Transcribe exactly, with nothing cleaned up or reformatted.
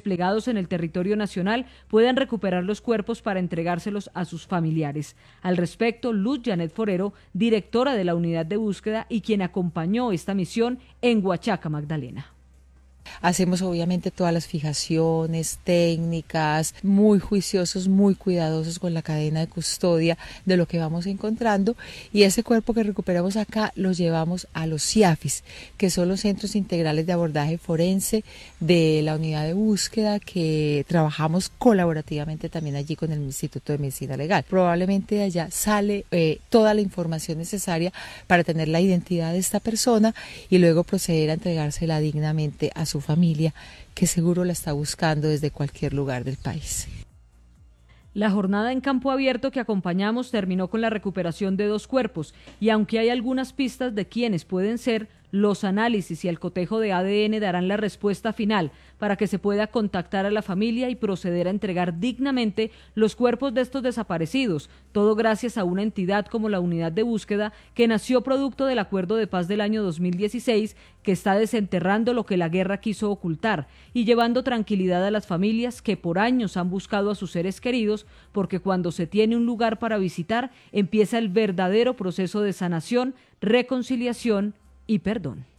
desplegados en el territorio nacional puedan recuperar los cuerpos para entregárselos a sus familiares. Al respecto, Luz Janet Forero, directora de la unidad de búsqueda y quien acompañó esta misión en Huachaca, Magdalena. Hacemos obviamente todas las fijaciones técnicas, muy juiciosos, muy cuidadosos con la cadena de custodia de lo que vamos encontrando, y ese cuerpo que recuperamos acá lo llevamos a los C I A F I S, que son los Centros Integrales de Abordaje Forense de la unidad de búsqueda, que trabajamos colaborativamente también allí con el Instituto de Medicina Legal. Probablemente de allá sale eh, toda la información necesaria para tener la identidad de esta persona y luego proceder a entregársela dignamente a su familia, que seguro la está buscando desde cualquier lugar del país. La jornada en campo abierto que acompañamos terminó con la recuperación de dos cuerpos, y aunque hay algunas pistas de quiénes pueden ser, los análisis y el cotejo de A D N darán la respuesta final para que se pueda contactar a la familia y proceder a entregar dignamente los cuerpos de estos desaparecidos, todo gracias a una entidad como la Unidad de Búsqueda, que nació producto del Acuerdo de Paz del año dos mil dieciséis, que está desenterrando lo que la guerra quiso ocultar y llevando tranquilidad a las familias que por años han buscado a sus seres queridos, porque cuando se tiene un lugar para visitar, empieza el verdadero proceso de sanación, reconciliación y perdón.